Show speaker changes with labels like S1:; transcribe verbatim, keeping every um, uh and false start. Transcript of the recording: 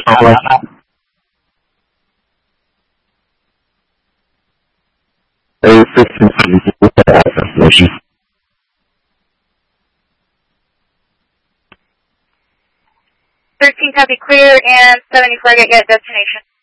S1: thirteen copy clear and seventy-four get your destination.